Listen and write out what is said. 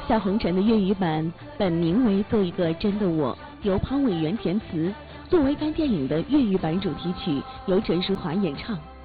夏红尘的粤语版本名为《做一个真的我》，由潘伟源填词，作为该电影的粤语版主题曲，由陈淑桦演唱。